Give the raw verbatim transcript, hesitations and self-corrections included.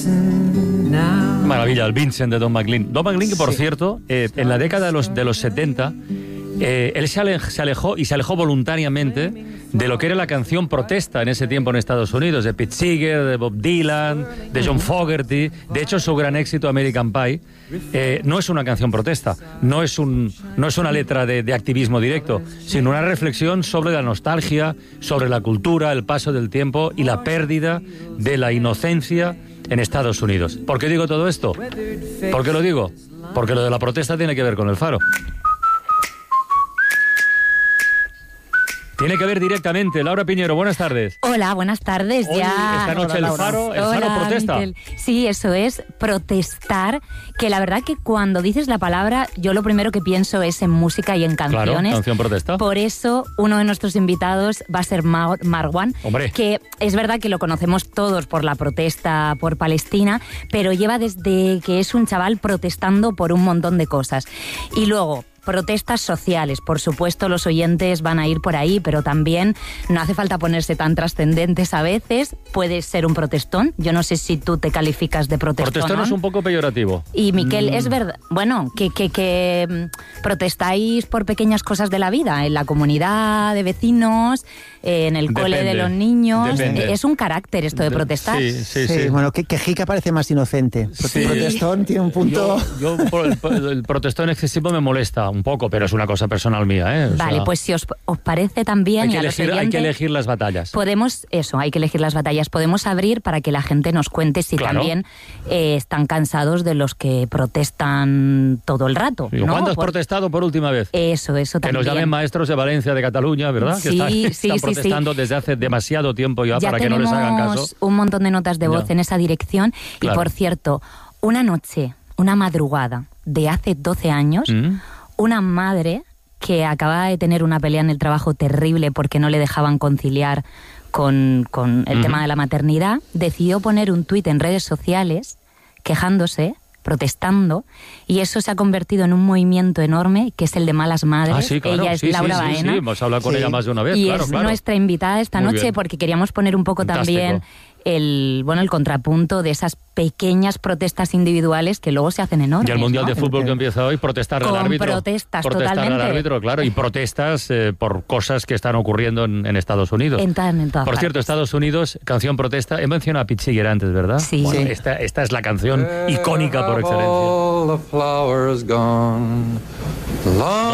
Maravilla, el Vincent de Don McLean. Don McLean, que por sí. cierto, eh, en la década de los, de los setenta, eh, él se, ale, se alejó y se alejó voluntariamente de lo que era la canción protesta en ese tiempo en Estados Unidos, de Pete Seeger, de Bob Dylan, de John Fogerty. De hecho, su gran éxito, American Pie, eh, no es una canción protesta, no es, un, no es una letra de, de activismo directo, sino una reflexión sobre la nostalgia, sobre la cultura, el paso del tiempo y la pérdida de la inocencia en Estados Unidos. ¿Por qué digo todo esto? ¿Por qué lo digo? Porque lo de la protesta tiene que ver con el Faro. Tiene que ver directamente. Laura Piñero, buenas tardes. Hola, buenas tardes. Hoy, ya. Esta noche Hola, el Faro, el Hola, Faro protesta. Miquel. Sí, eso es, protestar, que la verdad que cuando dices la palabra, yo lo primero que pienso es en música y en canciones. Claro, canción protesta. Por eso, uno de nuestros invitados va a ser Mar- Marwan, Hombre. que es verdad que lo conocemos todos por la protesta por Palestina, pero lleva desde que es un chaval protestando por un montón de cosas. Y luego, protestas sociales, por supuesto los oyentes van a ir por ahí, pero también no hace falta ponerse tan trascendentes a veces, puedes ser un protestón, yo no sé si tú te calificas de protestón. Protestón es un poco peyorativo. Y Miquel, mm. es verdad, bueno, que, que, que protestáis por pequeñas cosas de la vida, en la comunidad de vecinos, en el Depende. cole de los niños, Depende. es un carácter esto de De- protestar. Sí, sí, Sí, sí. bueno, que, que Jica parece más inocente. Sí. Protestón tiene un punto... Yo, yo por el, el protestón excesivo me molesta un poco, pero es una cosa personal mía, ¿eh? O Vale, sea, pues si os, os parece también... hay y que, a los elegir, hay que oyentes, elegir las batallas. podemos, eso, hay que elegir las batallas. Podemos abrir para que la gente nos cuente si Claro. también eh, están cansados de los que protestan todo el rato. Digo, ¿no? ¿cuándo has Por- protestado por última vez? Eso, eso Que también. nos llamen maestros de Valencia, de Cataluña, ¿verdad? Sí, que están, sí, están sí, protestando sí. desde hace demasiado tiempo ya, Ya para que no les hagan caso. tenemos un montón de notas de voz Ya. en esa dirección. Claro. Y por cierto, una noche, una madrugada de hace doce años, ¿Mm? una madre que acababa de tener una pelea en el trabajo terrible porque no le dejaban conciliar con, con el Ujú. tema de la maternidad, decidió poner un tuit en redes sociales quejándose, protestando, y eso se ha convertido en un movimiento enorme que es el de Malas Madres. Ah, sí, claro. Ella es sí, Laura sí, sí, Baena. sí, hemos hablado con Sí. ella más de una vez, Y claro, es claro. nuestra invitada esta Muy noche bien. porque queríamos poner un poco Fantástico. también el, bueno, el contrapunto de esas pequeñas protestas individuales que luego se hacen enormes. Y el Mundial ¿no? de Fútbol que empieza hoy, protestar al Con árbitro. protestas, protestar totalmente. al árbitro, claro, y protestas eh, por cosas que están ocurriendo en, en Estados Unidos. En, tan- en todas Por cierto, partes. Estados Unidos, canción protesta. He mencionado a Pete Seeger antes, ¿verdad? Sí. Bueno, Sí. Esta, esta es la canción icónica por excelencia. All the flowers gone. Long